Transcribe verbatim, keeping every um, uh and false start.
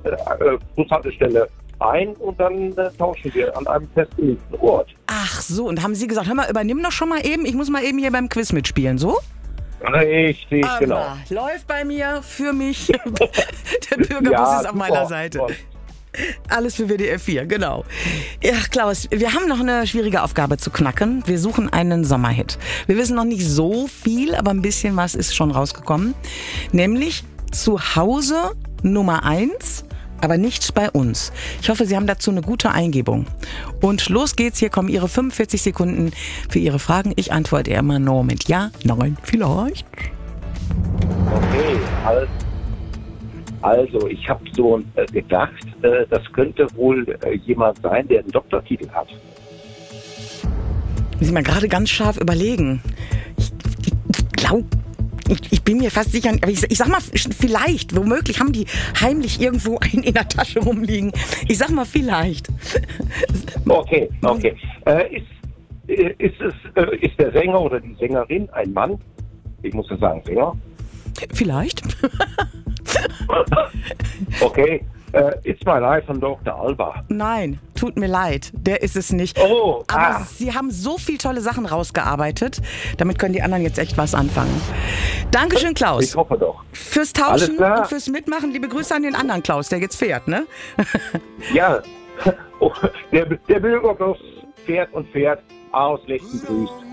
äh, Bushaltestelle ein und dann äh, tauschen wir an einem festgelegten Ort. Ach so, und haben Sie gesagt, hör mal, übernimm doch schon mal eben, ich muss mal eben hier beim Quiz mitspielen, so? Richtig, Aber genau. läuft bei mir, für mich. Der Bürgerbus Ja, ist auf super, meiner Seite. super. Alles für W D R vier, genau. Ja, Klaus, wir haben noch eine schwierige Aufgabe zu knacken. Wir suchen einen Sommerhit. Wir wissen noch nicht so viel, aber ein bisschen was ist schon rausgekommen. Nämlich zu Hause Nummer eins, aber nicht bei uns. Ich hoffe, Sie haben dazu eine gute Eingebung. Und los geht's, hier kommen Ihre fünfundvierzig Sekunden für Ihre Fragen. Ich antworte immer nur mit Ja, Nein, vielleicht. Okay, also, also ich habe so äh, gedacht, äh, das könnte wohl äh, jemand sein, der einen Doktortitel hat. Muss ich mal gerade ganz scharf überlegen. Ich, ich, ich glaube, ich, ich bin mir fast sicher, aber ich, ich sag mal, vielleicht, womöglich haben die heimlich irgendwo einen in der Tasche rumliegen. Ich sag mal vielleicht. Okay, okay. Äh, ist, äh, ist, es, äh, ist der Sänger oder die Sängerin ein Mann? Ich muss ja sagen, Sänger. Vielleicht. Okay. Äh, It's My Life von Doktor Alba. Nein, tut mir leid, der ist es nicht. Oh, Aber ah. Sie haben so viele tolle Sachen rausgearbeitet, damit können die anderen jetzt echt was anfangen. Dankeschön, Klaus. Ich hoffe doch. Fürs Alles Tauschen klar. und fürs Mitmachen. Liebe Grüße an den anderen Klaus, der jetzt fährt, ne? Ja, oh, der, der Bürgerbus fährt und fährt. Aus Lechten grüßt.